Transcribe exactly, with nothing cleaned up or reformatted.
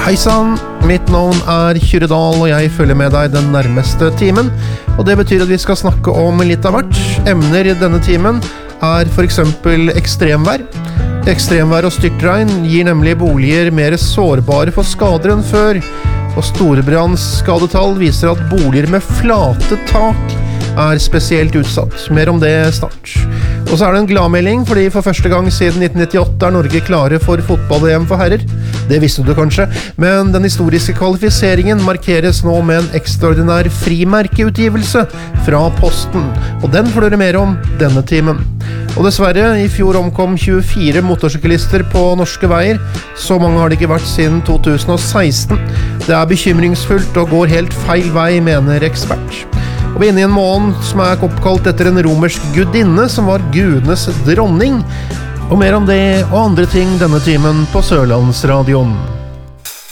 Hei sann, mitt navn er Kyrre Dahl, og jeg følger med deg den nærmeste timen. Og det betyr at vi skal snakke om litt av hvert. Emner i denne timen er for eksempel ekstremvær. Ekstremvær og styrtregn gir nemlig boliger mer sårbare for skader enn før. Og storbrannsskadetall viser at boliger med flate tak er spesielt utsatt. Mer om det snart. Og så er det en gladmelding, fordi for første gang siden nitten nittiåtte er Norge klare for fotball-V M for herrer. Det visste du kanskje, men den historiske kvalifiseringen markeres nå med en ekstraordinær frimerkeutgivelse fra Posten, og den får dere mer om denne timen. Og dessverre, i fjor omkom tjuefire motorsyklister på norske veier. Så mange har det ikke vært siden to tusen og seksten. Det er bekymringsfullt og går helt feil vei, mener ekspert. Og vi er inne i en måned som er oppkalt etter en romersk gudinne som var gudenes dronning. Og mer om det og andre ting denne timen på Sørlandsradioen.